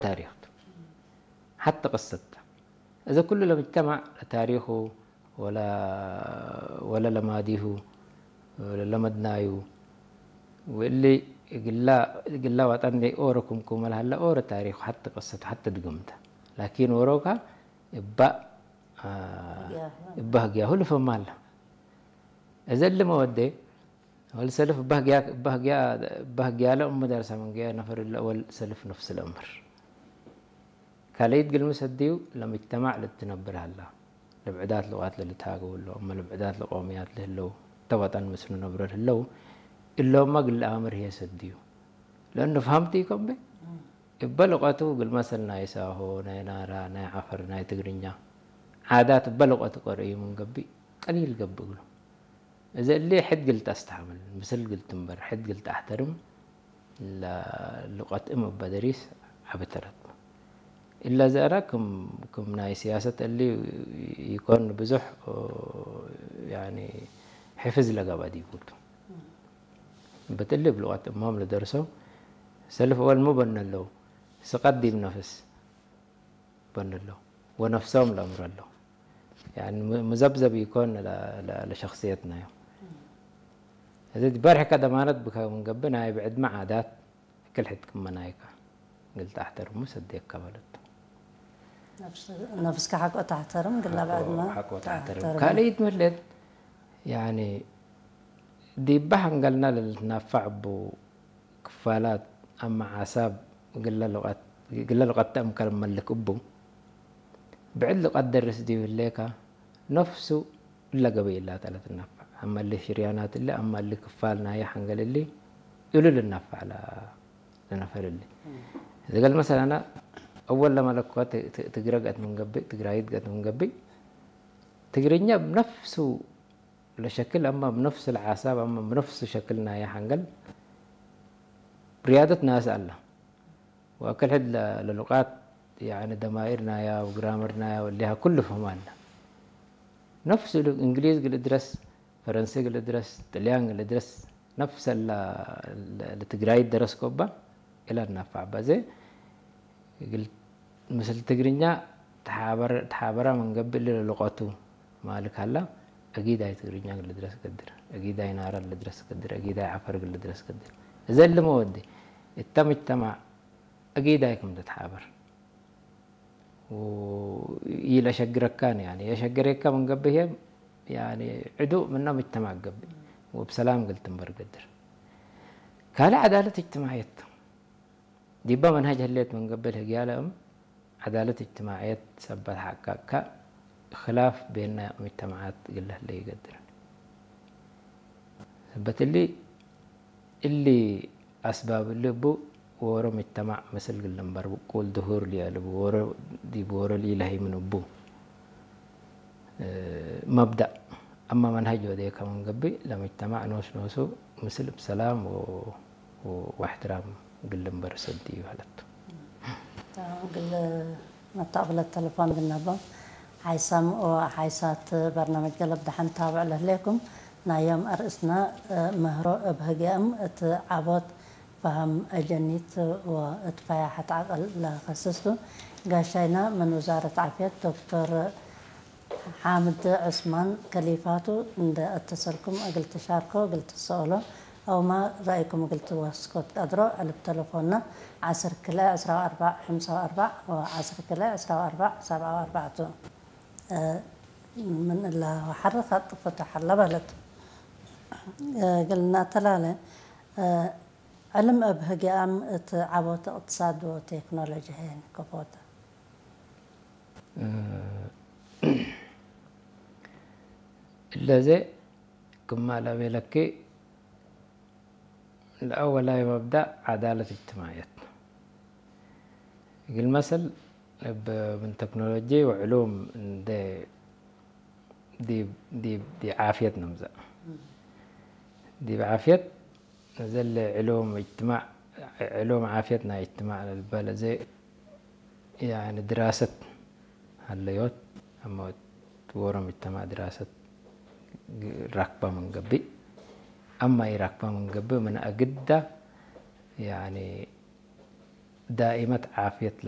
تاريخه حتى قصته. إذا كل المجتمع تاريخه ولا لماديه ولا لمدنايو واللي يقول لا وطني أوركم كمل هلا أور تاريخ حتى قصته حتى دقمته، لكن وروكا يبقى هو اللي فماله إذا اللي ما ودي هو السلف بهجيا لا أم درس من جاء نفر الأول سلف نفس الأمر كاليد قل مسديو لما اجتمع للتنبر هلا لبعدات لغات اللي تاقوا له أما لبعدات لقوميات له لو توطن مسلم نبره لو إلا ما قل الأمر هي سديو لأنه فهمتيكم به بلغته قل مثلا نايسا هو ناي نارا ناي عفر ناي تقرنيا عادات بلغته قريب من قبي قليل قبله إذا اللي حد قلت أستحمل مثل قلت مبر حد قلت أحترم لغة بدريس حبترت إلا زاركم ناي سياسة اللي يكون بزح يعني حفظ لقى دي قلت بتلي بلغة أمام لدرسه سلف أول مو بن له سقدي بنفس بن له ونفسهم الأمر له يعني مزبزب يكون لشخصيتنا يوم إذا تبارح كذا ما ند بك من قبنا يبعد مع عادات كل حد كم منايكا قلت أحترم مصدق قبلت نفسك حق تحترم قلنا بعد ما حق تحترم كاليد ملت يعني دي بحن قلنا للنافع بو كفالات أما عصاب قلنا لغة تأم كلام ملك أبو بعد لغة درس دي الليكا نفسه إلا قبيل لا ثلاث النافع أما اللي شريانات اللي أما اللي كفالنا هي حنقل اللي يقولوا للنافع لنفر اللي إذا قال مثلا أنا أول لما لقوات تقرأت من قبي تقرأيت قد من قبي تقرأني بنفسه لشكل أما بنفس العصاب أما بنفس شكلنا يا حنقل ريادة ناس الله وأكل حد للغات يعني دمائرنا يا وجرامرنا يا والليها كله فهمنا نفس الإنجليز قل درس فرنسي قل درس طليان قل درس نفس اللي تقرأي درس كوبا إلى النافع بزي قلت مثل تقرينيا تحابر من قبل لغته مالك هلا أكيد هاي تقرينيا قل درس قدر أكيد هاي نارا قل درس قدر أكيد هاي عفر قل درس قدر زي اللي ما ودي التمع أكيد هاي كم تتحابر ويلا شجرك كان يعني يشجرك من قبل يعني عدو منهم اجتماع قبل وبسلام قلت مبر قدر كان عدالة اجتماعية دي بقى منهج هليت من قبل هجالة عدالة اجتماعية سبت حقا خلاف بين مجتمعات قله اللي يقدر سبت اللي أسباب اللي بو ورا مجتمع مثل قلنبر قول ظهور لي على ورا دي ورا لي لهي من أبو مبدأ أما منهج وديك من قبل لما اجتمع نوسو مثل بسلام واحترام قلنبر سدي وهلته قل نتقبل التلفون بالنبض حيسام وحيسات برنامج قلب دحن تابع له لكم نايم أرسنا مهرو بهجام عبط فهم أجنيت واتفاحت عقل لخصصته قاشينا من وزارة عافية دكتور حامد عثمان كليفاته عند اتصلكم قلت شاركوا قلت سؤاله أو ما رأيكم قلت واسكت أدرو على تلفوننا 10 كلا 14 45 و10 كلا 14 47 من الله وحرق فتح الله بلد قلنا تلاله علم أبهج أم عبوت اقتصاد وتكنولوجيا يعني كفوت الذي كما لا ملكي الأول لا مبدأ عدالة اجتماعية المثل من تكنولوجيا وعلوم دي عافية نمزة دي بعافية نزل علوم اجتماع علوم عافيتنا اجتماع البلد زي يعني دراسة هالليوت أما تورم اجتماع دراسة ركبة من قبل أما يركبة من قبل من أجدة يعني دائمة عافية